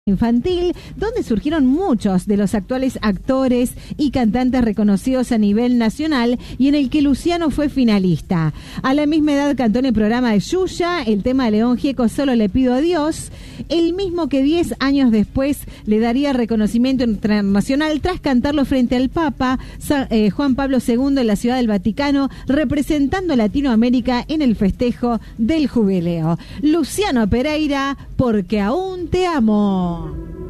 infantil, donde surgieron muchos de los actuales actores y cantantes reconocidos a nivel nacional y en el que Luciano fue finalista. A la misma edad cantó en el programa de Yuya el tema de León Gieco, Solo le pido a Dios, el mismo que 10 años después le daría reconocimiento internacional tras cantarlo frente al Papa Juan Pablo II en la Ciudad del Vaticano, representando a Latinoamérica en el festejo del jubileo. Luciano Pereira, Porque aún te amo.